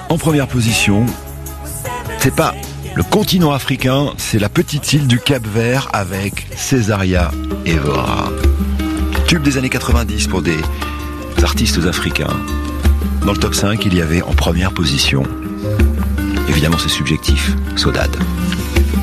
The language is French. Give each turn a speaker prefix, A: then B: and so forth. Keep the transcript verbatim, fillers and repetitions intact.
A: En première position, c'est pas le continent africain, c'est la petite île du Cap-Vert avec Césaria Evora. Tube des années quatre-vingt-dix pour des artistes africains. Dans le top cinq, il y avait en première position, évidemment c'est subjectif, Saudade.